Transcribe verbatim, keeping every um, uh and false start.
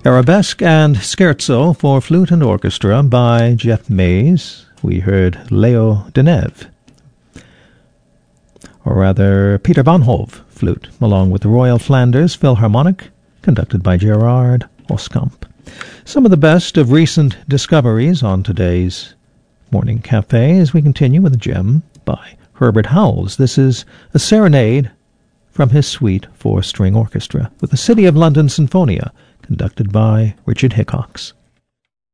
Arabesque and Scherzo for Flute and Orchestra by Jeff Mays. We heard Leo Deneve, or rather Peter Van Hove, flute, along with the Royal Flanders Philharmonic, conducted by Gerard Oskamp. Some of the best of recent discoveries on today's Morning Cafe as we continue with a gem by Herbert Howells. This is a serenade from his suite for string orchestra with the City of London Sinfonia, conducted by Richard Hickox.